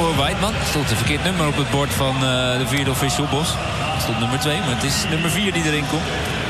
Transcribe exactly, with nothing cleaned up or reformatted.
voor Weidman. Er stond een verkeerd nummer op het bord van uh, de vierde official Bos. Het stond nummer twee, maar het is nummer vier die erin komt.